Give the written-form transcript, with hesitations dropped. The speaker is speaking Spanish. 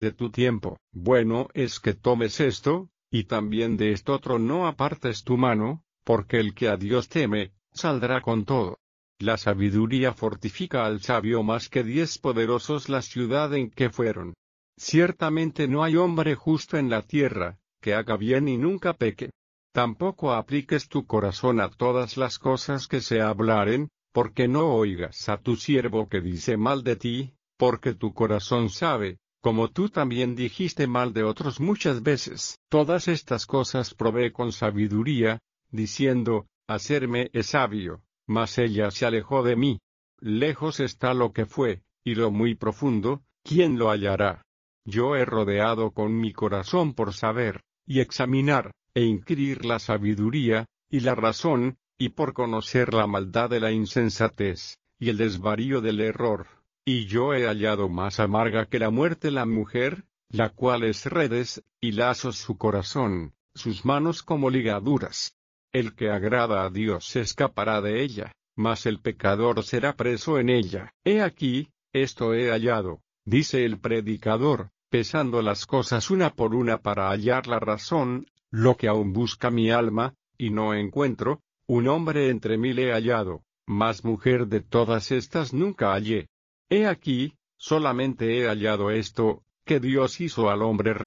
de tu tiempo. Bueno es que tomes esto, y también de esto otro no apartes tu mano, porque el que a Dios teme, saldrá con todo. La sabiduría fortifica al sabio más que 10 poderosos la ciudad en que fueron. Ciertamente no hay hombre justo en la tierra, que haga bien y nunca peque. Tampoco apliques tu corazón a todas las cosas que se hablaren, porque no oigas a tu siervo que dice mal de ti, porque tu corazón sabe, como tú también dijiste mal de otros muchas veces. Todas estas cosas probé con sabiduría, diciendo, hacerme es sabio, mas ella se alejó de mí. Lejos está lo que fue, y lo muy profundo, ¿quién lo hallará? Yo he rodeado con mi corazón por saber, y examinar, e inquirir la sabiduría, y la razón, y por conocer la maldad de la insensatez, y el desvarío del error. Y yo he hallado más amarga que la muerte la mujer, la cual es redes, y lazos su corazón, sus manos como ligaduras. El que agrada a Dios escapará de ella, mas el pecador será preso en ella. He aquí, esto he hallado, dice el predicador, pesando las cosas una por una para hallar la razón, lo que aún busca mi alma, y no encuentro, un hombre entre 1000 he hallado, mas mujer de todas estas nunca hallé. He aquí, solamente he hallado esto, que Dios hizo al hombre